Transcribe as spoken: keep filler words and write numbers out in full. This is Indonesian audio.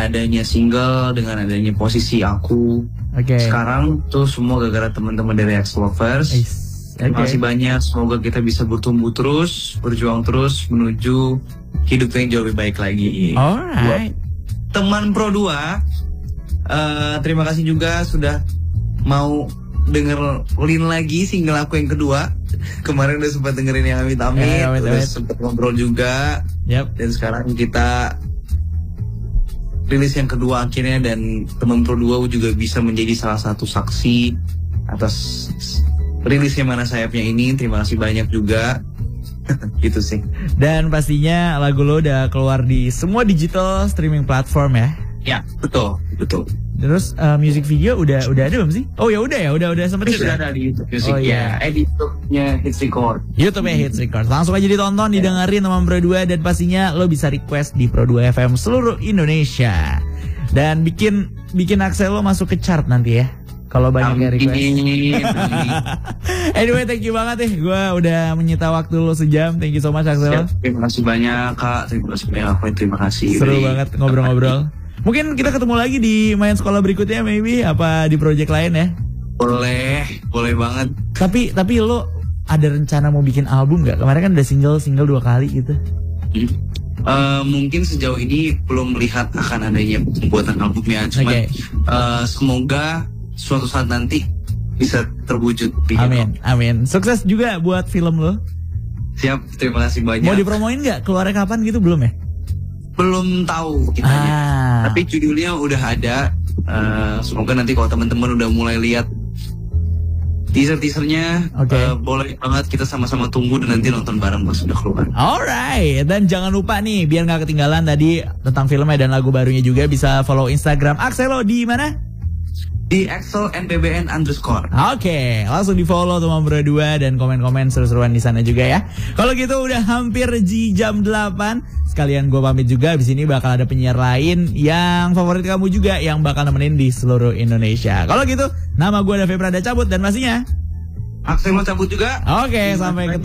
adanya single, dengan adanya posisi aku okay. sekarang tuh semua gara-gara teman-teman dari X Lovers. Terima okay. kasih banyak, semoga kita bisa bertumbuh terus, berjuang terus menuju hidup yang jauh lebih baik lagi. Alright. Buat teman Pro dua, uh, terima kasih juga sudah mau dengerin lagi single aku yang kedua. Kemarin udah sempat dengerin yang Amit Amit, yeah, amit, udah amit. sempat ngobrol juga. Yep. Dan sekarang kita rilis yang kedua akhirnya, dan teman Pro dua juga bisa menjadi salah satu saksi atas rilisnya Mana Sayapnya ini. Terima kasih banyak juga. Gitu sih. Dan pastinya lagu lo udah keluar di semua digital streaming platform ya? Ya, betul, betul. Terus uh, music video udah udah ada belum sih? Oh ya udah ya, udah udah sempet sudah ya? ada di YouTube Music. Oh, ya, eh di YouTube-nya Hits Record. YouTube-nya Hits Record. Langsung aja ditonton, yeah. didengerin sama Pro dua, dan pastinya lo bisa request di Pro dua F M seluruh Indonesia. Dan bikin bikin Axel lo masuk ke chart nanti ya. Kalau banyak yang request. Anyway, thank you banget nih. Gue udah menyita waktu lo sejam. Thank you so much Axel. Siap, terima kasih banyak Kak. Terima kasih banyak aku. Terima kasih. Seru dari... banget ngobrol-ngobrol. Mungkin kita ketemu lagi di main sekolah berikutnya, maybe apa di project lain ya? Boleh, boleh banget. Tapi tapi lo ada rencana mau bikin album nggak? Kemarin kan udah single single dua kali gitu. Hmm. Uh, mungkin sejauh ini belum melihat akan adanya pembuatan albumnya. Cuma okay. uh, semoga suatu saat nanti bisa terwujud. Amin, amin. Sukses juga buat film lo. Siap, terima kasih banyak. Mau dipromoin nggak? Keluarnya kapan gitu, belum ya? Belum tahu kita ah. Tapi judulnya udah ada. Uh, semoga nanti kalau teman-teman udah mulai lihat teaser-teasernya, okay. uh, boleh banget kita sama-sama tunggu dan nanti nonton bareng pas sudah keluar. Alright, dan jangan lupa nih biar nggak ketinggalan tadi tentang filmnya dan lagu barunya juga, bisa follow Instagram Axelo di mana? Di Axel N B B N underscore. Oke, okay, langsung di follow teman Pro dua dan komen-komen seru-seruan di sana juga ya. Kalau gitu udah hampir di jam delapan. Sekalian gue pamit juga. Abis ini bakal ada penyiar lain yang favorit kamu juga yang bakal nemenin di seluruh Indonesia. Kalau gitu, nama gue Davi Prada cabut dan pastinya Axel mau cabut juga. Oke, okay, sampai ketemu.